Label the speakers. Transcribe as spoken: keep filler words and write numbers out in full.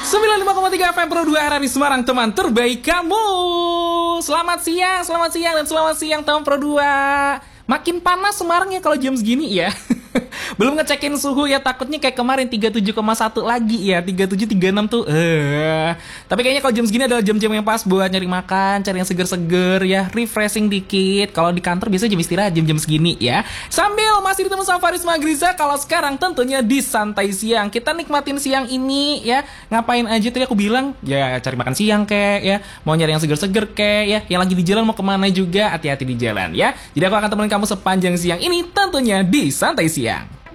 Speaker 1: sembilan puluh lima koma tiga F M Pro dua R R I Semarang, teman terbaik kamu. Selamat siang, selamat siang, dan selamat siang teman Pro dua. Makin panas Semarang ya kalau jam segini ya. Belum ngecekin suhu ya, takutnya kayak kemarin tiga puluh tujuh koma satu lagi ya. tiga puluh tujuh tiga puluh enam tuh eh. Tapi kayaknya kalau jam segini adalah jam-jam yang pas buat nyari makan, cari yang seger-seger ya, refreshing dikit. Kalau di kantor biasanya jam istirahat jam-jam segini ya. Sambil masih ditemu sama Faris Magriza. Kalau sekarang tentunya di santai siang. Kita nikmatin siang ini ya. Ngapain aja tadi aku bilang? Ya cari makan siang kek ya. Mau nyari yang seger-seger kek ya. Yang lagi di jalan mau kemana juga, hati-hati di jalan ya. Jadi aku akan temenin kamu sepanjang siang ini tentunya di santai siang.